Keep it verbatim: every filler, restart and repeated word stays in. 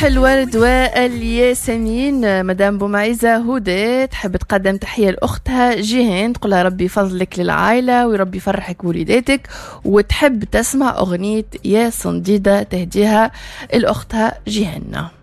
صباح الورد والياسمين. مدام بومعيزة هدى تحب تقدم تحية لأختها جيهان، تقولها ربي فضلك للعائلة وربي يفرحك وليداتك، وتحب تسمع أغنية يا صنديدة تهديها لأختها جيهان.